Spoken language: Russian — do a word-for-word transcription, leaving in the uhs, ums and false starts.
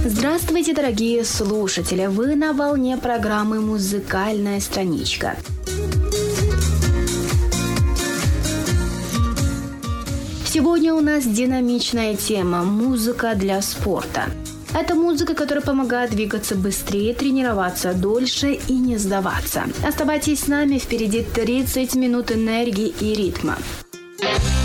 Здравствуйте, дорогие слушатели! Вы на волне программы «Музыкальная страничка». Сегодня у нас динамичная тема – музыка для спорта. Это музыка, которая помогает двигаться быстрее, тренироваться дольше и не сдаваться. Оставайтесь с нами, впереди тридцать минут энергии и ритма.